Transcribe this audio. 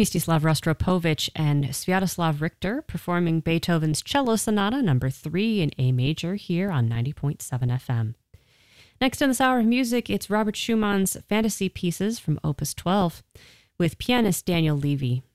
Mstislav Rostropovich and Sviatoslav Richter performing Beethoven's Cello Sonata No. 3 in A major here on 90.7 FM. Next in this hour of music, it's Robert Schumann's Fantasy Pieces from Opus 12 with pianist Daniel Levy.